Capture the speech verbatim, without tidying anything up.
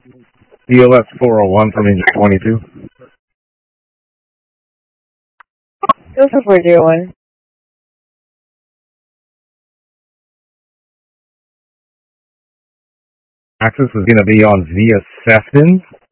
D L S four oh one from engine twenty-two. Joseph four zero one. Access is going to be on via Sefton.